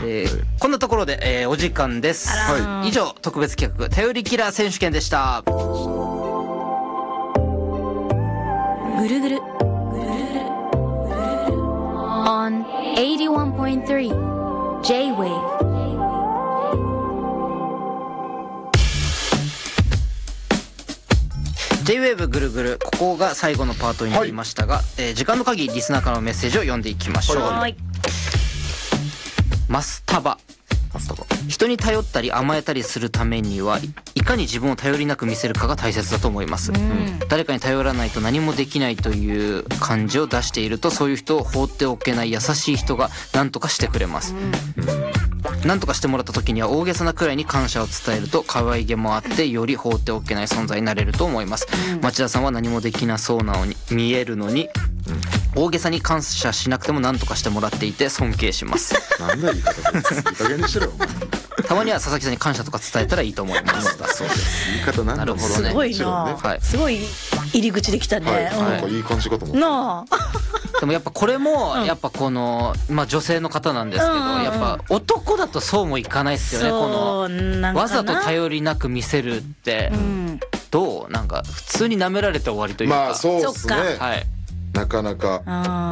こんなところで、お時間です。以上特別企画頼りキラー選手権でした。 ぐるぐる on 81.3 J-Wave。 J-Wave ぐるぐる、ここが最後のパートになりましたが、時間の限りリスナーからのメッセージを読んでいきましょう。マスタバ。人に頼ったり甘えたりするためにはいかに自分を頼りなく見せるかが大切だと思います、誰かに頼らないと何もできないという感じを出していると、そういう人を放っておけない優しい人が何とかしてくれます、何とかしてもらった時には大げさなくらいに感謝を伝えると可愛げもあってより放っておけない存在になれると思います、町田さんは何もできなそうなのに見えるのに、大げさに感謝しなくても何とかしてもらっていて尊敬しますなんだ言い方で、いい加減にしろよ。 たまには佐々木さんに感謝とか伝えたらいいと思いますだそうです。 言い方なんだ。 なるほどね。 すごいな、 はい、 すごい入り口できたね、 なんかいい感じかと思ったなあでもやっぱこれもやっぱこの、女性の方なんですけど、やっぱ男だとそうもいかないですよね。このわざと頼りなく見せるって、どうなんか普通に舐められて終わりというか。 まあそうですね、 はい、 なかなか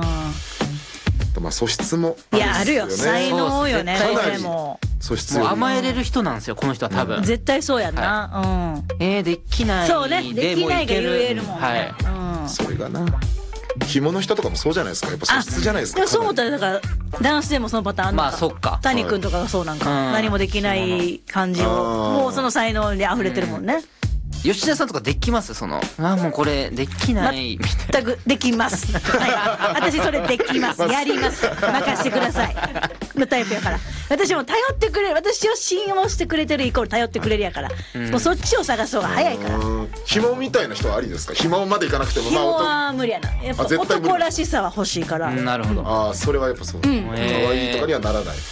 素質もあるんですよね。 いやあるよ、才能よね。 かなりも素質よりもう甘えれる人なんですよこの人は多分、 絶対そうやんな、 できないそうね、できないが言えるもんね、 それがな、紐の人とかもそうじゃないですか。やっぱ素質じゃないですか。 でもそう思ったらだから男子でもそのパターンあるのか。 そっか、 谷君とかがそうなんか、何もできない感じを、もうその才能に溢れてるもんね。 吉田さんとかできます？もうこれできないみたいな。 全くできます、はい、私それできます、やります、任せてくださいのタイプやから。私も頼ってくれる、私を信用してくれてるイコール頼ってくれるやから、もうそっちを探す方が早いから。 紐みたいな人はありですか？紐までいかなくても。 紐は無理やな、やっぱ男らしさは欲しいから。 なるほど。 ああ、それはやっぱそう、可愛いとかにはならない。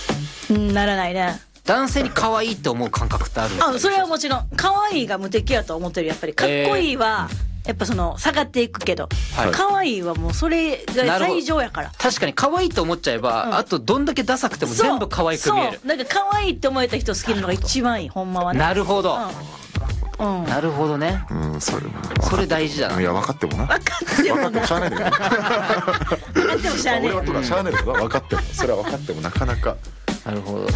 ならないね。 男性に可愛いって思う感覚ってあるんですか？ それはもちろん可愛いが無敵やと思ってる。やっぱりかっこいいはやっぱその下がっていくけど、可愛いはもうそれが最上やから。 確かに可愛いと思っちゃえば、あとどんだけダサくても全部可愛く見える。 そう、なんか可愛いって思えた人好きなのが一番いい、ほんまはね。 なるほど、なるほどね。それ大事だな。 いや分かってもな、 分かってもしゃあないんだけど、分かってもしゃあない、 俺はとかしゃあないんだけど、分かっても、それは分かってもなかなか。 なるほど。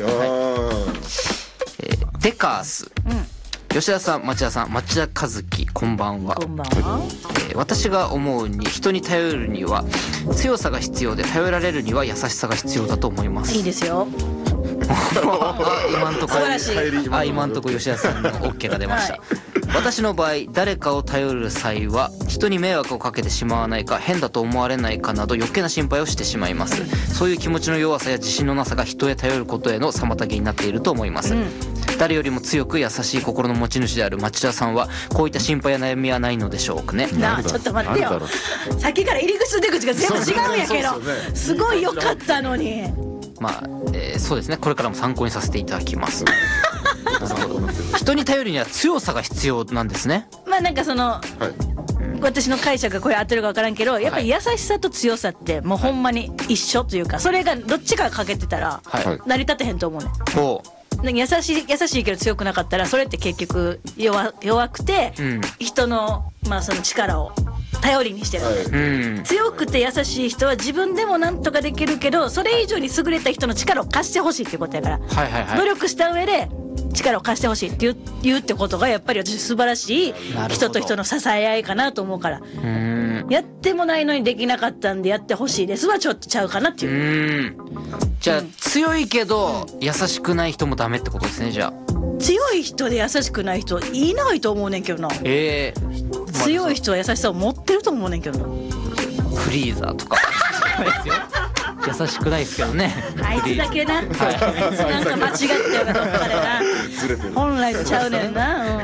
デカース、吉田さん、町田さん、町田和樹、こんばんは。 こんばんは。 私が思うに、人に頼るには強さが必要で、頼られるには優しさが必要だと思います。 いいですよ今んとこ素晴らしい。 今んとこ吉田さんの OK が出ました、私の場合、誰かを頼る際は人に迷惑をかけてしまわないか、変だと思われないかなど余計な心配をしてしまいます。そういう気持ちの弱さや自信のなさが人へ頼ることへの妨げになっていると思います、誰よりも強く優しい心の持ち主である町田さんはこういった心配や悩みはないのでしょうかね。 なあ、ちょっと待ってよ、さっきから入り口と出口が全部違うんやけど、すごい良かったのに。 そうですね、これからも参考にさせていただきます人に頼るには強さが必要なんですね。 なんかその、私の解釈がこれ合ってるか分からんけど、やっぱり優しさと強さってもうほんまに一緒というか、それがどっちかが欠けてたら成り立てへんと思うね。なんか優しいけど強くなかったら、それって結局弱くて、人のその力を頼りにしてる、強くて優しい人は自分でもなんとかできるけど、それ以上に優れた人の力を貸してほしいっていうことやから、努力した上で力を貸してほしいって言うってことが、やっぱり私素晴らしい人と人の支え合いかなと思うから、やってもないのにできなかったんでやってほしいですはちょっとちゃうかなっていう。 じゃあ強いけど優しくない人もダメってことですね。じゃあ強い人で優しくない人いないと思うねんけどな。強い人は優しさを持ってると思うねんけどな。 フリーザーとか優しくないですけどね。 あいつだけな、なんか間違ってるかどっかでな、本来とちゃうねんな。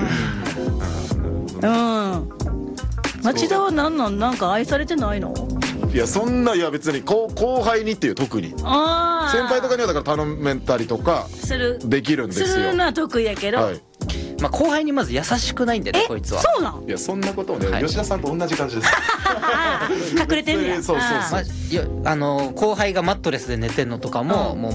町田はなんか愛されてないの？ いや、そんな、いや別に後輩にっていう、特に先輩とかにはだから頼めたりとかできるんですよ。 するのは得意やけど、 後輩にまず優しくないんでね、こいつは。 そうなん？ いや、そんなことをね、吉田さんと同じ感じです。 隠れてるやん。 そう後輩がマットレスで寝てんのとかももう